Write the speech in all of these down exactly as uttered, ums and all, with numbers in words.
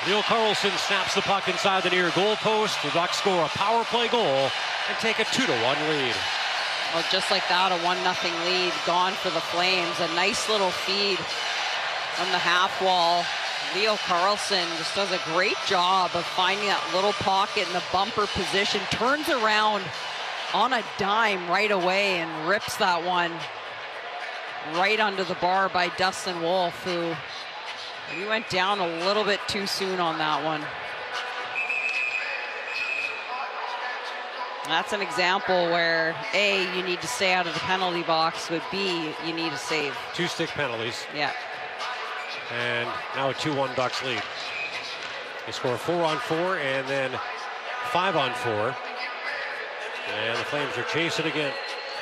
Leo Carlson snaps the puck inside the near goal post. The Ducks score a power play goal and take a two to one lead. Well, just like that, a one nothing lead gone for the Flames. A nice little feed from the half wall. Leo Carlson just does a great job of finding that little pocket in the bumper position, turns around on a dime right away and rips that one right under the bar by Dustin Wolf, who he went down a little bit too soon on that one. That's an example where A, you need to stay out of the penalty box, but B, you need a save. Two stick penalties. Yeah. And now a two one Ducks lead. They score four on four and then five on four. And the Flames are chasing again.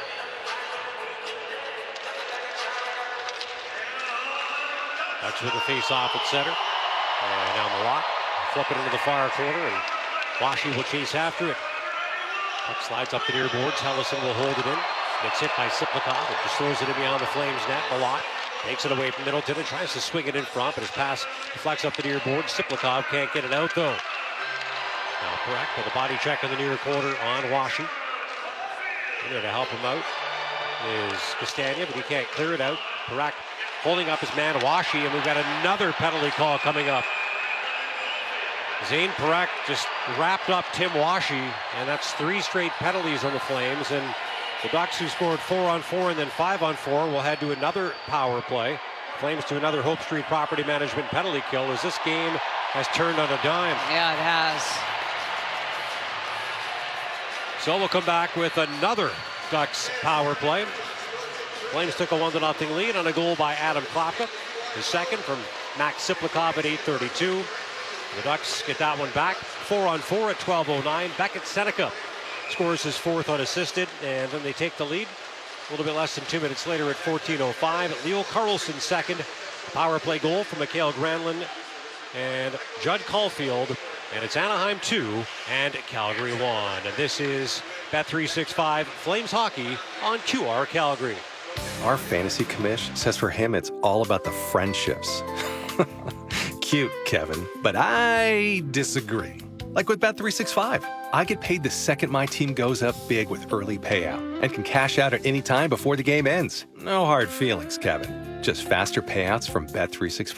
Ducks with the face-off at center. And now Malott flip it into the far corner, and Washy will chase after it. Puck slides up the near boards. Helleson will hold it in. Gets hit by Siplikov. It just throws it in beyond the Flames net. Malott takes it away from Middleton and tries to swing it in front, but his pass deflects up the near board. Siplikov can't get it out, though. Now correct with a body check in the near corner on Washy. In there to help him out is Castagna, but he can't clear it out. Parak holding up his man Washy, and we've got another penalty call coming up. Zane Parak just wrapped up Tim Washy, and that's three straight penalties on the Flames. And the Ducks, who scored four on four and then five on four, will head to another power play. Flames to another Hope Street Property Management penalty kill as this game has turned on a dime. Yeah, it has. So we'll come back with another Ducks power play. Flames took a one to nothing lead on a goal by Adam Klapka. The second from Max Siplikov at eight thirty-two. The Ducks get that one back. Four on four at twelve oh nine. Beckett Seneca scores his fourth unassisted, and then they take the lead a little bit less than two minutes later at fourteen oh five. Leo Carlson second. Power play goal from Mikael Granlund and Judd Caulfield. And it's Anaheim two and Calgary one. And this is Bet three sixty-five Flames Hockey on Q R Calgary. Our fantasy commish says for him it's all about the friendships. Cute, Kevin, but I disagree. Like with Bet three sixty-five, I get paid the second my team goes up big with early payout and can cash out at any time before the game ends. No hard feelings, Kevin. Just faster payouts from Bet three sixty-five.